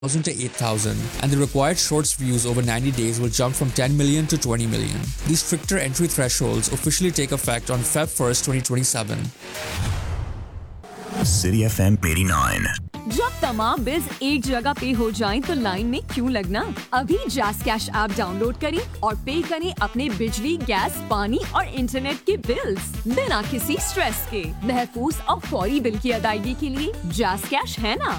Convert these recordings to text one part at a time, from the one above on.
1,000 to 8,000, and the required shorts views over 90 days will jump from 10 million to 20 million. These stricter entry thresholds officially take effect on Feb 1st, 2027. City FM 89. जब तमाम bills एक जगह पे हो जाएं तो line में क्यों लगना? अभी जैस कैश ऐप डाउनलोड करें और पे करें अपने बिजली, गैस, पानी और इंटरनेट के बिल्स बिना किसी स्ट्रेस के। महफूज और फौरी बिल की अदायगी के लिए जैस कैश है ना?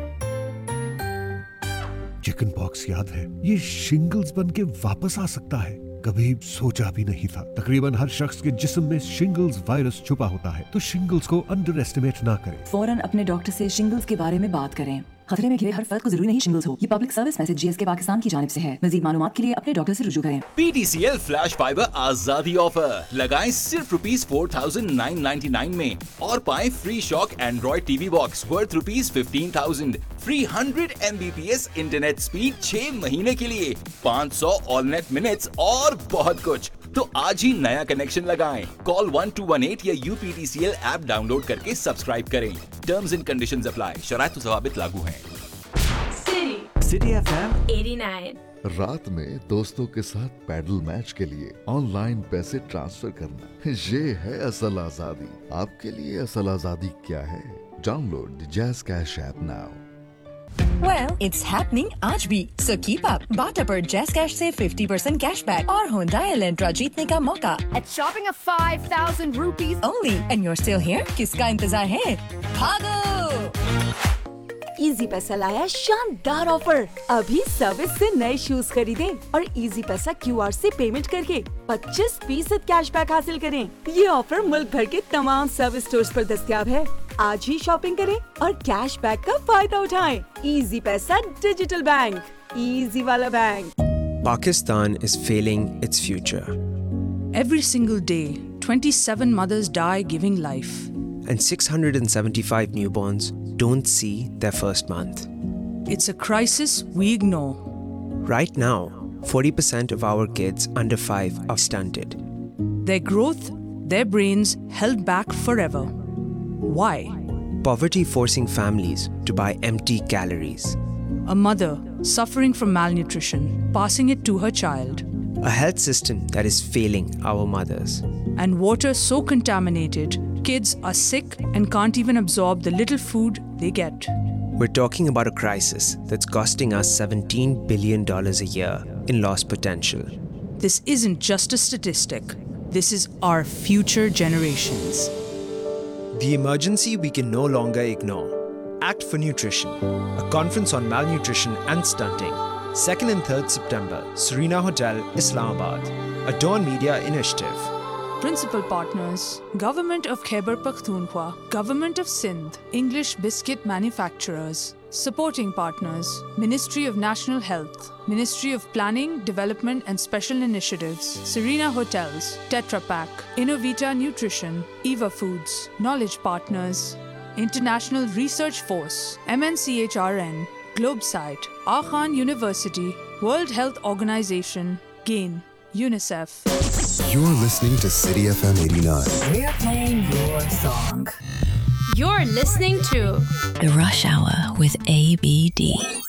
चिकन पॉक्स याद है? ये शिंगल्स बन के वापस आ सकता है। कभी सोचा भी नहीं था। तकरीबन हर शख्स के जिस्म में शिंगल्स वायरस छुपा होता है, तो शिंगल्स को अंडर एस्टिमेट ना करें। फौरन अपने डॉक्टर से शिंगल्स के बारे में बात करें। खतरे में घिरे हर फर्द को जरूरी नहीं शिंगल्स हो। ये public service message GSK Pakistan की जानिब से है। मज़ीद मालूमात के लिए अपने डॉक्टर से रुजू करें। PTCL फ्लैश फाइबर आजादी ऑफर लगाएं सिर्फ ₹4,999 में और पाएं free shock Android TV box worth ₹15,000, free 100 Mbps internet speed 6 महीने के लिए, 500 ऑल नेट मिनट्स और बहुत कुछ। तो आज ही नया कनेक्शन लगाएं। कॉल 1218 या UPTCL ऐप डाउनलोड करके सब्सक्राइब करें। Terms and conditions apply. शराइत व ज़वाबित लागू हैं। City FM 89। रात में दोस्तों के साथ पैडल मैच के लिए ऑनलाइन पैसे ट्रांसफर करना, ये है असल आजादी। आपके लिए असल आजादी क्या है? Download the jazz cash app now. Well, it's happening आज भी, so keep up. बाटा पर जैज़ कैश से 50% कैशबैक और Hyundai Elantra जीतने का मौका। At shopping of 5,000 rupees Only, and you're still here? किसका इंतजार है? भागो! इजी पैसा लाया शानदार ऑफर। अभी सर्विस से नए शूज खरीदें और इजी पैसा QR से पेमेंट करके 25% कैशबैक हासिल करें। ये ऑफर मुल्क भर के तमाम सर्विस स्टोर्स पर दस्तयाब है। आज ही शॉपिंग करें और कैशबैक का फायदा उठाएं। इजी पैसा डिजिटल बैंक, इजी वाला bank. Pakistan is failing its future. Every single day, 27 mothers die giving life. And 675 newborns don't see their first month. It's a crisis we ignore. Right now, 40% of our kids under 5 are stunted. Their growth, their brains held back forever. Why? Poverty forcing families to buy empty calories. A mother suffering from malnutrition, passing it to her child. A health system that is failing our mothers. And water so contaminated, kids are sick and can't even absorb the little food they get. We're talking about a crisis that's costing us $17 billion a year in lost potential. This isn't just a statistic. This is our future generations. The emergency we can no longer ignore. Act for Nutrition, a conference on malnutrition and stunting. 2nd and 3rd September, Serena Hotel, Islamabad. A Dawn Media initiative. Principal partners: Government of Khyber Pakhtunkhwa, Government of Sindh, English Biscuit Manufacturers. Supporting partners: Ministry of National Health, Ministry of Planning, Development and Special Initiatives, Serena Hotels, Tetra Pak, Innovita Nutrition, Eva Foods. Knowledge partners: International Research Force, MNCHRN, Globesite, Akhan University, World Health Organization, GAIN, UNICEF. You're listening to City FM 89. We're playing your song. You're listening to The Rush Hour with ABD.